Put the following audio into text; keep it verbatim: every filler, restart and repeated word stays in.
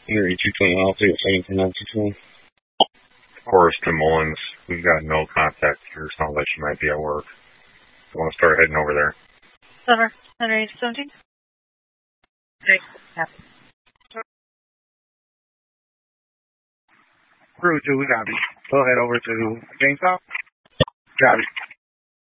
Area two twenty mile three at seventeen nine two twenty. Forest to Mullins. We've got no contact here. Sounds like she might be at work. I want to start heading over there. Silver, one eight seventeen. Okay. Crew two, we got it. Go ahead over to GameStop. Got it.